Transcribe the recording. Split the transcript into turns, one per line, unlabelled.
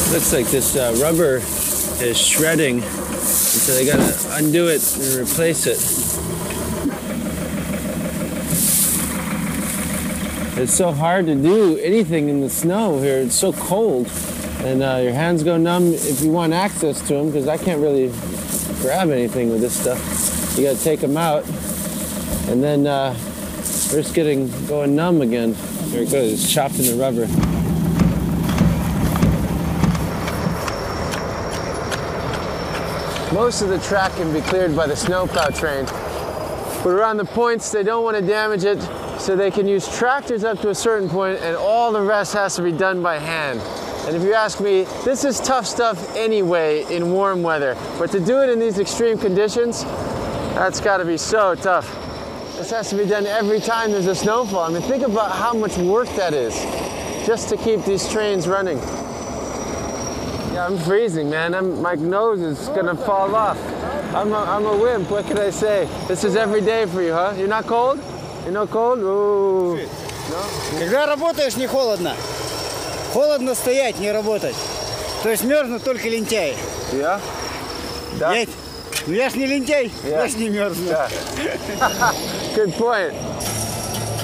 Looks like this rubber is shredding, and so they gotta undo it and replace it. It's so hard to do anything in the snow here. It's so cold, and your hands go numb if you want access to them, because I can't really grab anything with this stuff. You gotta take them out, and then risk going numb again. Here it goes, it's chopping the rubber. Most of the track can be cleared by the snowplow train, but around the points they don't want to damage it, so they can use tractors up to a certain point, and all the rest has to be done by hand. And if you ask me, this is tough stuff anyway in warm weather, but to do it in these extreme conditions, that's got to be so tough. This has to be done every time there's a snowfall. I mean, think about how much work that is just to keep these trains running. Yeah, I'm freezing, man. My nose is gonna fall off. I'm a wimp, what can I say? This is every day for you, huh? You're not cold? You're not cold? Ooh. No?
Когда работаешь, не холодно. Холодно стоять, не работать. То есть мерзнут только лентяи.
Yeah?
Ну я ж не лентяй,
Yeah.
я ж не мерзну.
Yeah. Good point.